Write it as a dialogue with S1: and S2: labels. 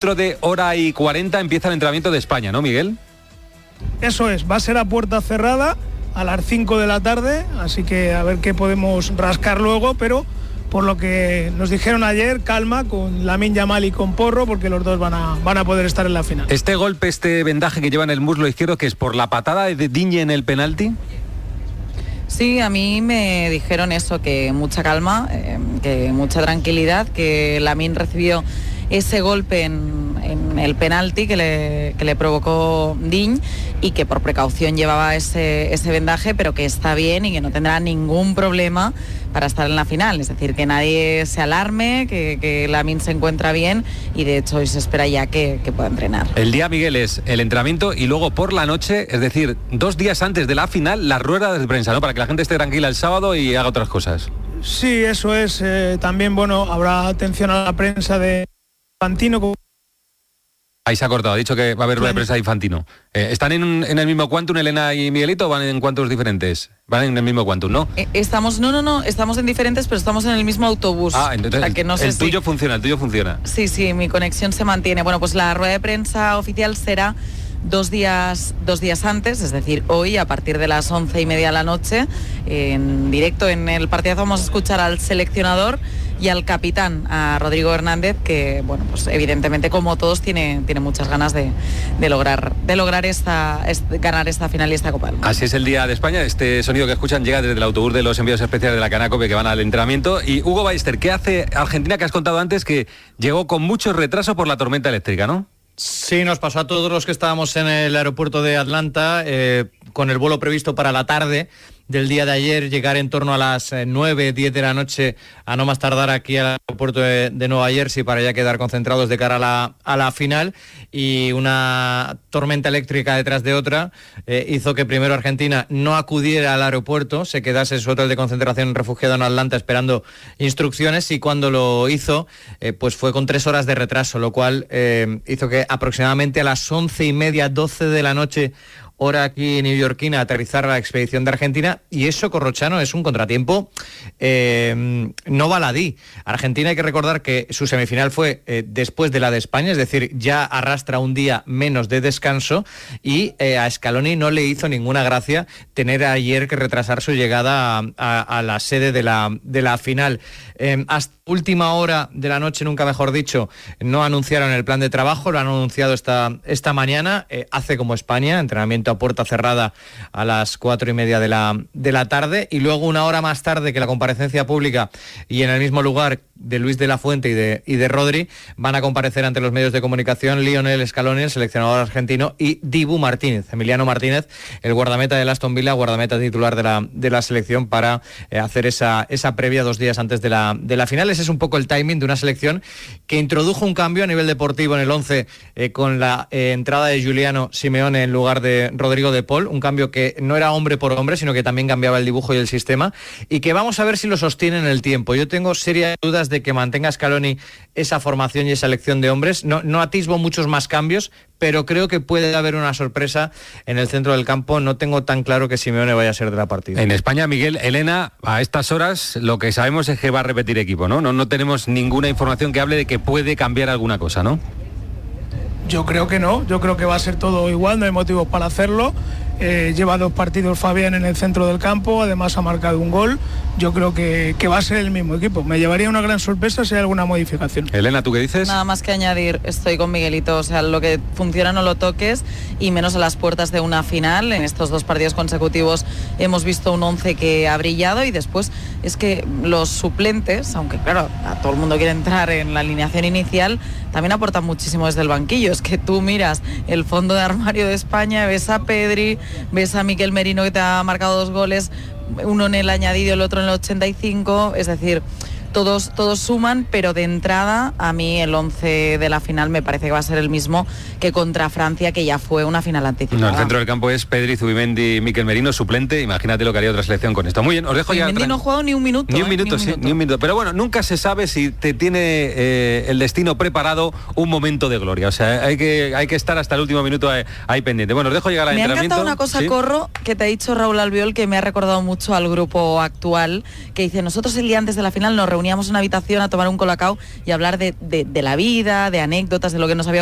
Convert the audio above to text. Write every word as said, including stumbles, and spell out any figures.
S1: Dentro de hora y cuarenta empieza el entrenamiento de España, ¿no, Miguel?
S2: Eso es, va a ser a puerta cerrada a las cinco de la tarde, así que a ver qué podemos rascar luego, pero por lo que nos dijeron ayer, calma con Lamine Yamal y con Porro, porque los dos van a, van a poder estar en la final.
S1: Este golpe, este vendaje que lleva en el muslo izquierdo, ¿que es por la patada de Digne en el penalti?
S3: Sí, a mí me dijeron eso, que mucha calma, eh, que mucha tranquilidad, que Lamine recibió ese golpe en, en el penalti que le, que le provocó Digne y que por precaución llevaba ese, ese vendaje, pero que está bien y que no tendrá ningún problema para estar en la final. Es decir, que nadie se alarme, que, que Lamine se encuentra bien y de hecho hoy se espera ya que, que pueda entrenar.
S1: El día, Miguel, es el entrenamiento y luego por la noche, es decir, dos días antes de la final, la rueda de prensa, ¿no? Para que la gente esté tranquila el sábado y haga otras cosas.
S2: Sí, eso es. Eh, también, bueno, habrá atención a la prensa de Infantino.
S1: Ahí se ha cortado, ha dicho que va a haber rueda de prensa de Infantino. Eh, ¿Están en, en el mismo quantum, Elena y Miguelito, o van en cuantos diferentes? Van en el mismo quantum, ¿no?
S3: Eh, estamos, no, no, no, estamos en diferentes, pero estamos en el mismo autobús.
S1: Ah, entonces
S3: o sea, que no sé
S1: el tuyo
S3: si...
S1: funciona, el tuyo funciona.
S3: Sí, sí, mi conexión se mantiene. Bueno, pues la rueda de prensa oficial será dos días, dos días antes, es decir, hoy a partir de las once y media de la noche, en directo en el partidazo vamos a escuchar al seleccionador y al capitán, a Rodrigo Hernández, que, bueno, pues evidentemente, como todos, tiene, tiene muchas ganas de, de lograr, de lograr esta, este, ganar esta final y esta Copa del Mundo.
S1: Así es el día de España. Este sonido que escuchan llega desde el autobús de los enviados especiales de la cadena COPE que van al entrenamiento. Y Hugo Ballester, ¿qué hace Argentina, que has contado antes, que llegó con mucho retraso por la tormenta eléctrica, ¿no?
S4: Sí, nos pasó a todos los que estábamos en el aeropuerto de Atlanta, eh, con el vuelo previsto para la tarde del día de ayer, llegar en torno a las nueve, diez de la noche, a no más tardar aquí al aeropuerto de, de Nueva Jersey para ya quedar concentrados de cara a la, a la final, y una tormenta eléctrica detrás de otra eh, hizo que primero Argentina no acudiera al aeropuerto, se quedase en su hotel de concentración refugiado en Atlanta esperando instrucciones, y cuando lo hizo eh, pues fue con tres horas de retraso, lo cual eh, hizo que aproximadamente a las once y media, doce de la noche, hora aquí neoyorquina, aterrizar la expedición de Argentina, y eso, Corrochano, es un contratiempo eh, no baladí. Argentina, hay que recordar que su semifinal fue eh, después de la de España, es decir, ya arrastra un día menos de descanso, y eh, a Scaloni no le hizo ninguna gracia tener ayer que retrasar su llegada a, a, a la sede de la, de la final. Eh, hasta última hora de la noche, nunca mejor dicho, no anunciaron el plan de trabajo, lo han anunciado esta, esta mañana, eh, hace como España, entrenamiento a puerta cerrada a las cuatro y media de la, de la tarde, y luego una hora más tarde que la comparecencia pública, y en el mismo lugar de Luis de la Fuente y de, y de Rodri, van a comparecer ante los medios de comunicación Lionel Scaloni, el seleccionador argentino, y Dibu Martínez, Emiliano Martínez, el guardameta del Aston Villa, guardameta titular de la, de la selección, para eh, hacer esa, esa previa dos días antes de la, de la final. Ese es un poco el timing de una selección que introdujo un cambio a nivel deportivo en el once eh, con la eh, entrada de Giuliano Simeone en lugar de Rodrigo de Paul, un cambio que no era hombre por hombre, sino que también cambiaba el dibujo y el sistema, y que vamos a ver si lo sostiene en el tiempo. Yo tengo serias dudas de que mantenga Scaloni esa formación y esa elección de hombres. No, no atisbo muchos más cambios, pero creo que puede haber una sorpresa en el centro del campo. No tengo tan claro que Simeone vaya a ser de la partida.
S1: En España, Miguel, Elena, a estas horas lo que sabemos es que va a repetir equipo, ¿no? No, no tenemos ninguna información que hable de que puede cambiar alguna cosa, ¿no?
S2: Yo creo que no, yo creo que va a ser todo igual, no hay motivos para hacerlo. Eh, lleva dos partidos Fabián en el centro del campo, además ha marcado un gol. Yo creo que, que va a ser el mismo equipo. Me llevaría una gran sorpresa si hay alguna modificación.
S1: Elena, ¿tú qué dices?
S3: Nada más que añadir, estoy con Miguelito, o sea, lo que funciona no lo toques, y menos a las puertas de una final. En estos dos partidos consecutivos hemos visto un once que ha brillado, y después es que los suplentes, aunque claro, a todo el mundo quiere entrar en la alineación inicial, también aportan muchísimo desde el banquillo. Es que tú miras el fondo de armario de España, ves a Pedri, ves a Mikel Merino, que te ha marcado dos goles, uno en el añadido, el otro en el ochenta y cinco, es decir, todos, todos suman, pero de entrada a mí el once de la final me parece que va a ser el mismo que contra Francia, que ya fue una final anticipada.
S1: No, el centro del campo es Pedri, Zubimendi y Mikel Merino, suplente. Imagínate lo que haría otra selección con esto. Muy bien, os dejo ya.
S3: Zubimendi no ha jugado ni un minuto.
S1: Ni un
S3: ¿eh?
S1: minuto,
S3: ni un
S1: sí,
S3: minuto.
S1: ni un minuto. Pero bueno, nunca se sabe si te tiene eh, el destino preparado un momento de gloria. O sea, hay que, hay que estar hasta el último minuto ahí, ahí pendiente. Bueno, os dejo llegar al
S3: me
S1: entrenamiento.
S3: Me ha encantado una cosa,
S1: ¿sí?
S3: Corro, que te ha dicho Raúl Albiol, que me ha recordado mucho al grupo actual, que dice, nosotros el día antes de la final nos reunimos reuníamos en una habitación a tomar un colacao y hablar de, de, de la vida, de anécdotas, de lo que nos había